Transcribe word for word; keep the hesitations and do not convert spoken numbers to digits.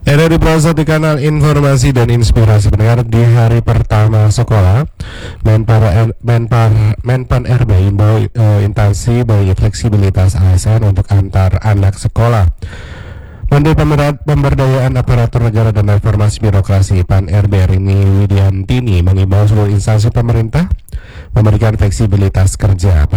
Ada di proses di kanal informasi dan inspirasi pendengar di hari pertama sekolah. Menpar Menpar Menpan R B imbau uh, instansi bagi fleksibilitas A S N untuk antar anak sekolah. Menteri Pemberdayaan Aparatur Negara dan Reformasi Birokrasi P A N R B Rini Widiantini mengimbau seluruh instansi pemerintah memberikan fleksibilitas kerja